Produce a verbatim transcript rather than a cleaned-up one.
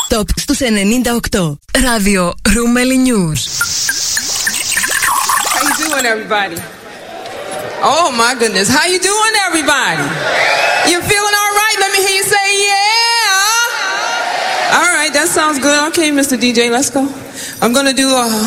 Top στους ενενήντα οκτώ. Ράδιο Ρούμελι News. How you doing, everybody? Oh my goodness, how you doing, everybody? You feeling all right? Let me hear you say yeah. All right, that sounds good. Okay, Mister D J, let's go. I'm gonna do a